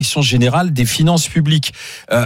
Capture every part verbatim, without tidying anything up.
direction générale des finances publiques. Euh,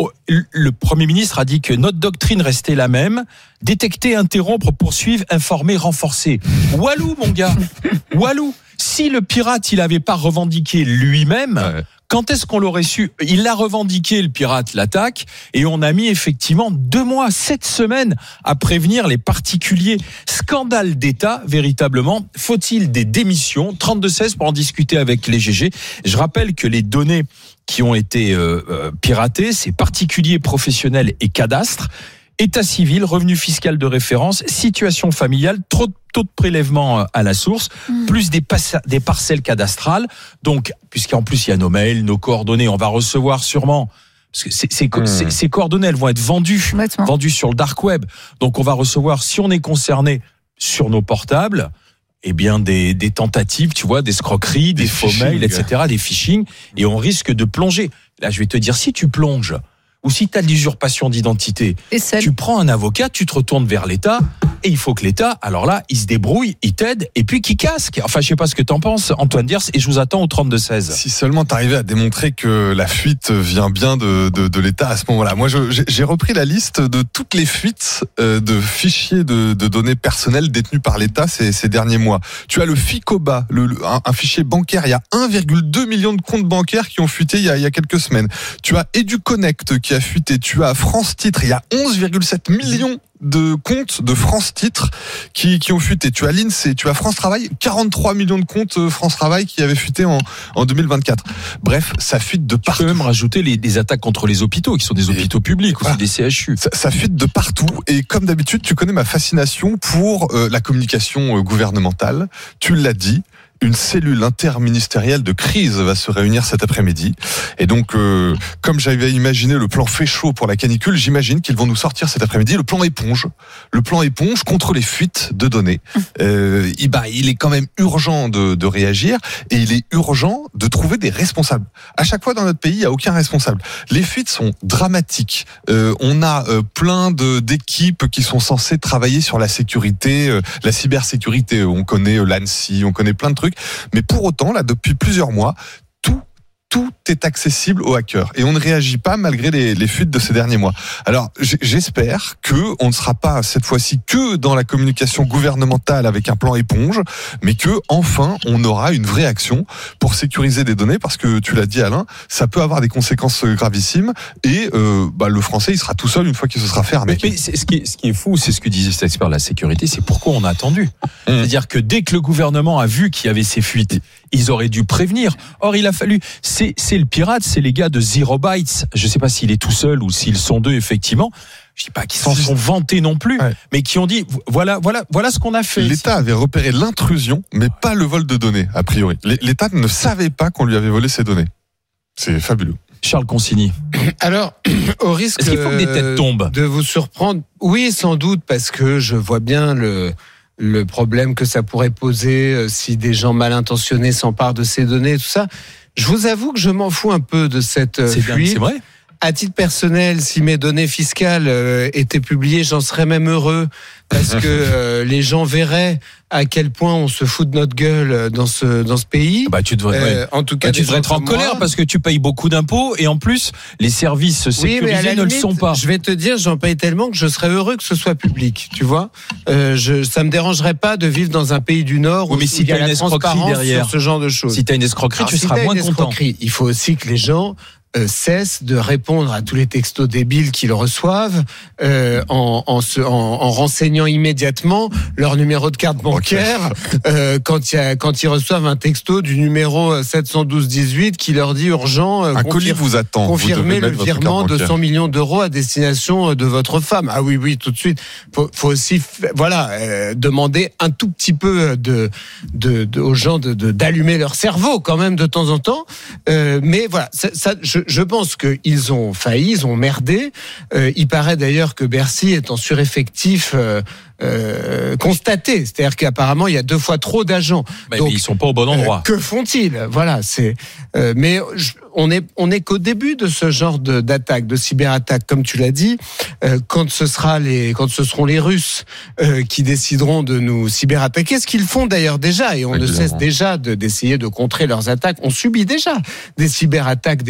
Le Premier ministre a dit que notre doctrine restait la même. Détecter, interrompre, poursuivre, informer, renforcer. Walou, mon gars. Walou. Si le pirate, il n'avait pas revendiqué lui-même, ouais. Quand est-ce qu'on l'aurait su ? Il l'a revendiqué, le pirate, l'attaque, et on a mis effectivement deux mois, sept semaines à prévenir les particuliers. Scandale d'État, véritablement. Faut-il des démissions ? trente-deux seize pour en discuter avec les G G. Je rappelle que les données qui ont été euh, euh, piratées, c'est particuliers, professionnels et cadastres. État civil, revenu fiscal de référence, situation familiale, trop de taux de prélèvement à la source, mmh. plus des, pas- des parcelles cadastrales. Donc, puisqu'en plus il y a nos mails, nos coordonnées, on va recevoir sûrement, parce que ces, ces, mmh. ces, ces coordonnées, elles vont être vendues, Bêtement. vendues sur le dark web. Donc, on va recevoir, si on est concerné sur nos portables, eh bien des, des tentatives, tu vois, des escroqueries, des, des faux mails, et cetera, des phishing, et on risque de plonger. Là, je vais te dire, si tu plonges, ou si tu as de l'usurpation d'identité, tu prends un avocat, tu te retournes vers l'État, et il faut que l'État, alors là, il se débrouille, il t'aide, et puis qu'il casque. Enfin, je sais pas ce que t'en penses, Antoine Diers, et je vous attends au trente-deux seize. Si seulement t'arrivais à démontrer que la fuite vient bien de, de, de l'État à ce moment-là. Moi, je, j'ai, j'ai repris la liste de toutes les fuites euh, de fichiers de, de données personnelles détenus par l'État ces, ces derniers mois. Tu as le Ficoba, le, le, un, un fichier bancaire. Il y a un virgule deux million de comptes bancaires qui ont fuité il y a, il y a quelques semaines. Tu as EduConnect qui a fuité. Tu as France Titres. Il y a onze virgule sept millions de comptes de France Titres qui, qui ont fuité. Tu as l'INSEE, tu as France Travail, quarante-trois millions de comptes France Travail qui avaient fuité en, en deux mille vingt-quatre. Bref, ça fuite de partout. Tu peux même rajouter les, les attaques contre les hôpitaux, qui sont des hôpitaux et, publics, voilà. Aussi des C H U. Ça, ça fuite de partout. Et comme d'habitude, tu connais ma fascination pour euh, la communication euh, gouvernementale. Tu l'as dit. Une cellule interministérielle de crise va se réunir cet après-midi. Et donc, euh, comme j'avais imaginé le plan fait chaud pour la canicule, j'imagine qu'ils vont nous sortir cet après-midi le plan éponge. Le plan éponge contre les fuites de données. Euh, il, bah, il est quand même urgent de, de réagir et il est urgent de trouver des responsables. À chaque fois dans notre pays, il n'y a aucun responsable. Les fuites sont dramatiques. Euh, on a euh, plein de, d'équipes qui sont censées travailler sur la sécurité, euh, la cybersécurité. On connaît euh, l'ANSSI, on connaît plein de trucs. Mais pour autant, là, depuis plusieurs mois, tout, tout est accessible aux hackers. Et on ne réagit pas malgré les, les fuites de ces derniers mois. Alors, j'espère que on ne sera pas cette fois-ci que dans la communication gouvernementale avec un plan éponge, mais que enfin, on aura une vraie action pour sécuriser des données, parce que tu l'as dit, Alain, ça peut avoir des conséquences gravissimes. Et euh, bah, le français, il sera tout seul une fois qu'il se sera fait arnaquer. Mais, mais c'est, ce, qui est, ce qui est fou, c'est ce que disait cet expert de la sécurité, c'est pourquoi on a attendu. Mmh. C'est-à-dire que dès que le gouvernement a vu qu'il y avait ces fuites, ils auraient dû prévenir. Or, il a fallu... C'est, c'est le pirate, c'est les gars de Zero Bytes. Je ne sais pas s'il est tout seul ou s'ils sont deux, effectivement. Je ne dis pas qu'ils s'en sont vantés non plus, ouais. Mais qui ont dit, voilà, voilà, voilà ce qu'on a fait. L'État avait repéré l'intrusion, mais pas le vol de données, a priori. L'État ne savait pas qu'on lui avait volé ses données. C'est fabuleux. Charles Consigny. Alors, au risque Est-ce qu'il faut que des têtes tombent de vous surprendre, oui, sans doute, parce que je vois bien le... le problème que ça pourrait poser si des gens mal intentionnés s'emparent de ces données, tout ça. Je vous avoue que je m'en fous un peu de cette c'est fuite. Bien, c'est vrai. À titre personnel, si mes données fiscales euh, étaient publiées, j'en serais même heureux, parce que euh, les gens verraient à quel point on se fout de notre gueule dans ce dans ce pays. Bah tu devrais, euh, ouais. en tout cas, bah, tu devrais être en colère parce que tu payes beaucoup d'impôts et en plus les services sécurisés oui, ne limite, le sont pas. Je vais te dire, j'en paye tellement que je serais heureux que ce soit public. Tu vois, euh, je, ça me dérangerait pas de vivre dans un pays du Nord oui, où mais si il y a une la transparence derrière, sur ce genre de choses. Si tu as une escroquerie, Alors, tu si seras moins content. Il faut aussi que les gens Euh, cessent de répondre à tous les textos débiles qu'ils reçoivent euh, en, en, se, en, en renseignant immédiatement leur numéro de carte bancaire okay. euh, quand, y a, quand ils reçoivent un texto du numéro sept cent douze dix-huit qui leur dit urgent euh, un colis vous attend. Confirmer le virement de cent millions d'euros à destination de votre femme. Ah oui, oui, tout de suite. Faut, faut aussi voilà, euh, demander un tout petit peu de, de, de, aux gens de, de, d'allumer leur cerveau quand même de temps en temps. Euh, mais voilà, ça, ça je Je pense qu'ils ont failli, ils ont merdé. Euh, il paraît d'ailleurs que Bercy est en sureffectif euh, euh, constaté. C'est-à-dire qu'apparemment, il y a deux fois trop d'agents. Mais, Donc, mais ils sont pas au bon endroit. Euh, que font-ils ? Voilà, c'est. Euh, mais je, on est on est qu'au début de ce genre de, d'attaque, de cyberattaque, comme tu l'as dit. Euh, quand ce sera les, quand ce seront les Russes euh, qui décideront de nous cyberattaquer, ce qu'ils font d'ailleurs déjà, et on Évidemment. ne cesse déjà de, d'essayer de contrer leurs attaques. On subit déjà des cyberattaques.